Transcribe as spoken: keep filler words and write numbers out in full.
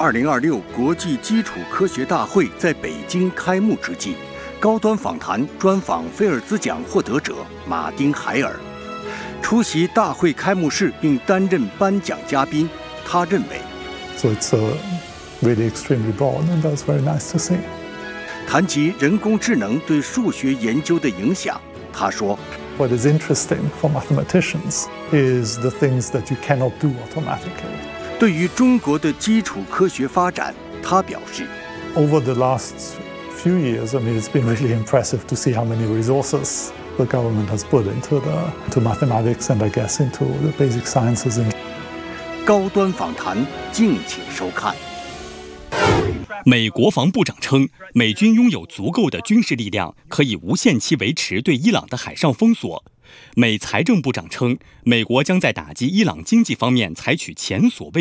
二零二六国际基础科学大会在北京开幕之际，高端访谈专访菲尔兹奖获得者马丁·海尔。出席大会开幕式并担任颁奖嘉宾，他认为 So it's uh, really extremely broad, and that's very nice to see. 谈及人工智能对数学研究的影响，他说 What is interesting for mathematicians is the things that you cannot do automatically. 对于中国的基础科学发展，他表示 Over the last few years, I mean, it's been really impressive to see how many resources the government has put into the to mathematics and I guess into the basic sciences. In 高端访谈，敬请收看。 美国防部长称，美军拥有足够的军事力量，可以无限期维持对伊朗的海上封锁。美财政部长称，美国将在打击伊朗经济方面采取前所未